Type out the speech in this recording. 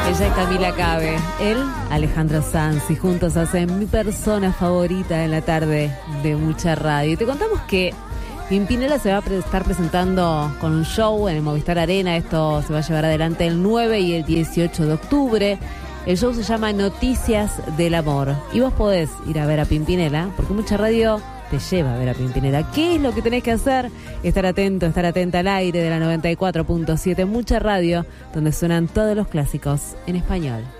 Ella es Camila Cabe, él Alejandro Sanz, y juntos hacen mi persona favorita en la tarde de Mucha Radio. Y te contamos que Pimpinela se va a estar presentando con un show en el Movistar Arena. Esto se va a llevar adelante el 9 y el 18 de octubre. El show se llama Noticias del Amor. Y vos podés ir a ver a Pimpinela, porque Mucha Radio te lleva a ver a Pimpinela. ¿Qué es lo que tenés que hacer? Estar atento, estar atenta al aire de la 94.7 Mucha Radio, donde suenan todos los clásicos en español.